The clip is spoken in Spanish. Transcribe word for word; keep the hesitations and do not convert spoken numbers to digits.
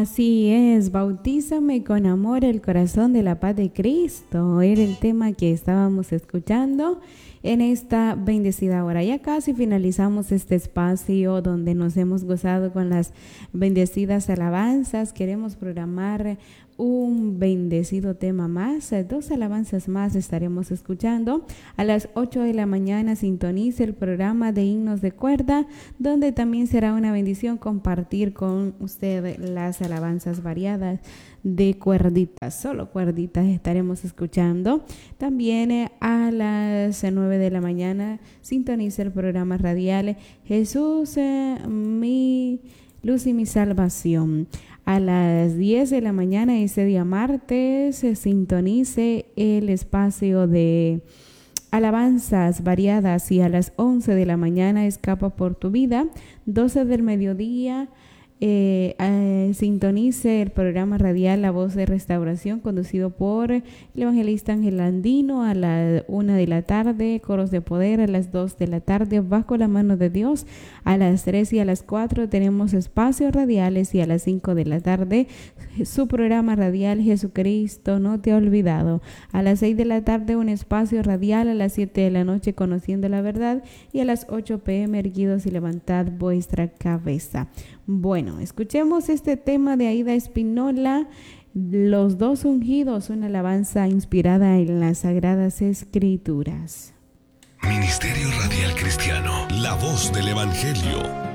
Así es, bautízame con amor el corazón de la paz de Cristo. Era el tema que estábamos escuchando en esta bendecida hora. Ya casi finalizamos este espacio donde nos hemos gozado con las bendecidas alabanzas. Queremos programar un bendecido tema más, dos alabanzas más estaremos escuchando. A las ocho de la mañana sintonice el programa de himnos de cuerda, donde también será una bendición compartir con usted las alabanzas variadas de cuerditas, solo cuerditas estaremos escuchando. También eh, a las nueve de la mañana sintonice el programa radial Jesús, eh, mi luz y mi salvación. A las diez de la mañana, ese día martes, se sintonice el espacio de alabanzas variadas, y a las once de la mañana, Escapa por tu vida. doce del mediodía, eh, eh, sintonice el programa radial La Voz de Restauración, conducido por el evangelista Ángel Andino. A la una de la tarde, Coros de Poder. A las dos de la tarde, Bajo la Mano de Dios. A las tres y a las cuatro tenemos espacios radiales, y a las cinco de la tarde su programa radial Jesucristo no te ha olvidado. A las seis de la tarde un espacio radial. A las siete de la noche Conociendo la Verdad, y a las ocho pm Erguidos y levantad vuestra cabeza. Bueno, escuchemos este tema de Aida Espinola, Los Dos Ungidos, una alabanza inspirada en las Sagradas Escrituras. Ministerio Radial Cristiano, la voz del Evangelio.